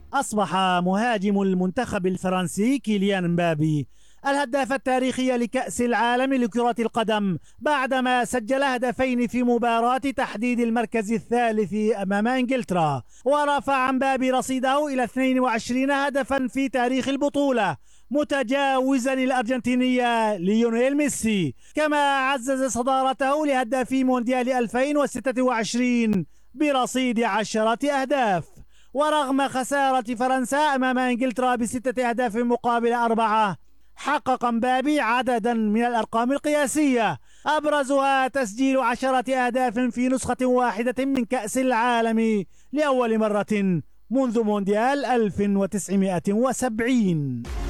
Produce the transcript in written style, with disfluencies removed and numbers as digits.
أصبح مهاجم المنتخب الفرنسي كيليان مبابي الهداف التاريخي لكأس العالم لكرة القدم بعدما سجل هدفين في مباراة تحديد المركز الثالث أمام إنجلترا، ورفع مبابي رصيده إلى 22 هدفا في تاريخ البطولة متجاوزا الأرجنتيني ليونيل ميسي، كما عزز صدارته لهدافي مونديال 2026 برصيد 10 أهداف. ورغم خسارة فرنسا أمام إنجلترا ب6 أهداف مقابل 4، حقق مبابي عددا من الأرقام القياسية، أبرزها تسجيل 10 أهداف في نسخة واحدة من كأس العالم لأول مرة منذ مونديال 1970.